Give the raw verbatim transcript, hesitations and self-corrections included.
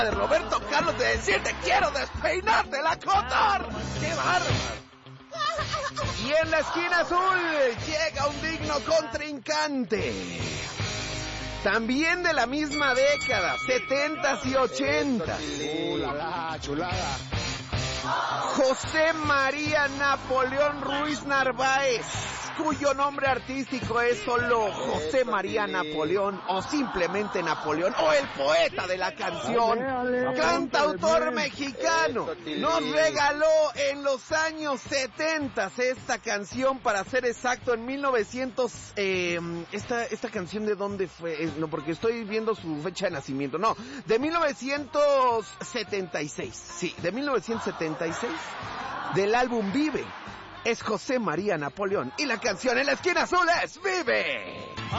de Roberto Carlos de decirte quiero despeinarte la cotar. ¡Qué bárbaro! Y en la esquina azul llega un digno contrincante. También de la misma década, setentas y ochentas. Chulada, chulada. José María Napoleón Ruiz Narváez, cuyo nombre artístico es solo José María Napoleón o simplemente Napoleón, o el poeta de la canción, cantautor mexicano, nos regaló en los años setenta esta canción, para ser exacto, en mil novecientos, eh, esta, esta canción de dónde fue, eh, no, porque estoy viendo su fecha de nacimiento, no, de mil novecientos setenta y seis, sí, de mil novecientos setenta y seis, del álbum Vive. Es José María Napoleón y la canción en la esquina azul es Vive.